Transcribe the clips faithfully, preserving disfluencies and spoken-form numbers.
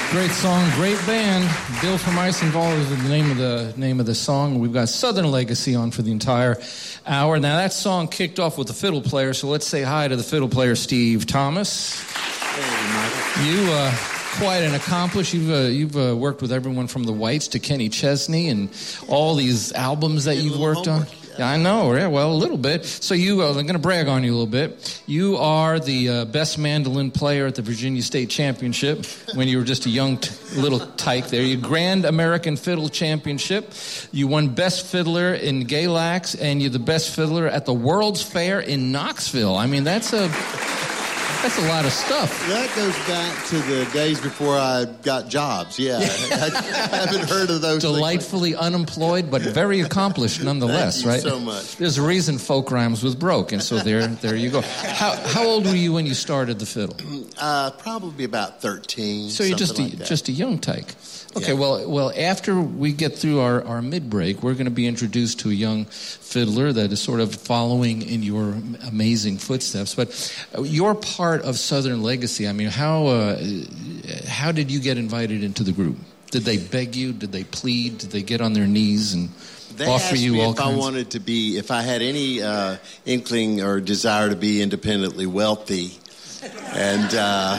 Great song, great band. Bill from Eisenwald is the name of the name of the song. We've got Southern Legacy on for the entire hour. Now that song kicked off with the fiddle player, so let's say hi to the fiddle player, Steve Thomas. Hey, Michael. You, uh, quite an accomplished. You've uh, you've uh, worked with everyone from the Whites to Kenny Chesney and all these albums that you've worked on. Yeah, I know. Yeah, well, a little bit. So you, uh, I'm going to brag on you a little bit. You are the uh, best mandolin player at the Virginia State Championship when you were just a young t- little tyke there. You Grand American Fiddle Championship. You won Best Fiddler in Galax, and you're the best fiddler at the World's Fair in Knoxville. I mean, that's a that's a lot of stuff. That goes back to the days before I got jobs. Yeah, I, I haven't heard of those. Delightfully things. Unemployed, but very accomplished nonetheless. Thank you right? so much. There's a reason Folk Rhymes was broke, and so there, there you go. How how old were you when you started the fiddle? Uh, probably about thirteen. So you're just a, like just a young tyke. Okay, yeah. well, well, after we get through our, our mid-break, we're going to be introduced to a young fiddler that is sort of following in your amazing footsteps. But you're part of Southern Legacy. I mean, how uh, how did you get invited into the group? Did they beg you? Did they plead? Did they get on their knees and they offer asked you me all if kinds? I wanted to be, if I had any uh, inkling or desire to be independently wealthy, and. Uh,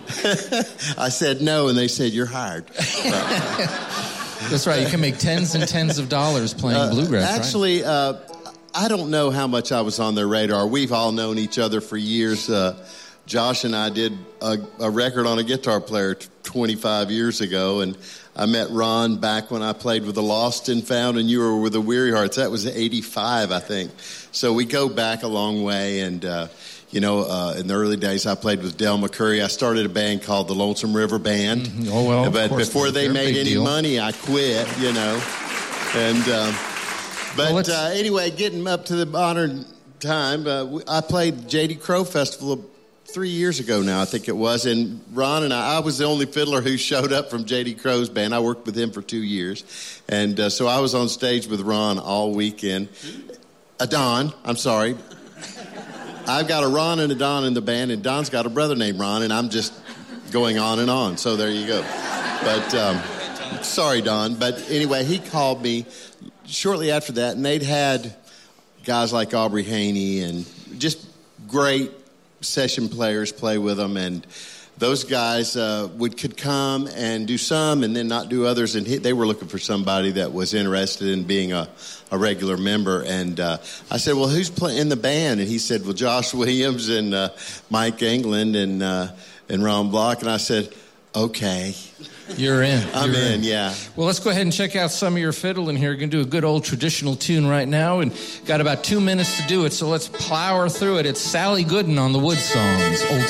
I said no, and they said, you're hired. That's right. You can make tens and tens of dollars playing uh, bluegrass, actually, right? uh, I don't know how much I was on their radar. We've all known each other for years. Uh, Josh and I did a, a record on a guitar player t- twenty-five years ago, and I met Ron back when I played with the Lost and Found, and you were with the Weary Hearts. That was eighty-five, I think. So we go back a long way, and... Uh, You know, uh, in the early days, I played with Del McCurry. I started a band called the Lonesome River Band. Mm-hmm. Oh, well, But of course, before they made any deal. money, I quit, you know. And um, But well, uh, anyway, getting up to the modern time, uh, I played J D Crowe Festival three years ago now, I think it was. And Ron and I, I was the only fiddler who showed up from J D Crowe's band. I worked with him for two years. And uh, so I was on stage with Ron all weekend. A Don, I'm sorry. I've got a Ron and a Don in the band, and Don's got a brother named Ron, and I'm just going on and on. So there you go. But um, sorry, Don. But anyway, he called me shortly after that, and they'd had guys like Aubrey Haney and just great session players play with them, and those guys uh, would could come and do some and then not do others, and he, they were looking for somebody that was interested in being a, a regular member. And uh, I said, well, who's play- in the band? And he said, well, Josh Williams and uh, Mike England and uh, and Ron Block. And I said, okay. You're in. I'm You're in, in, yeah. Well, let's go ahead and check out some of your fiddle in here. We're going to do a good old traditional tune right now, and got about two minutes to do it, so let's plow her through it. It's Sally Gooden on the Wood Songs. Old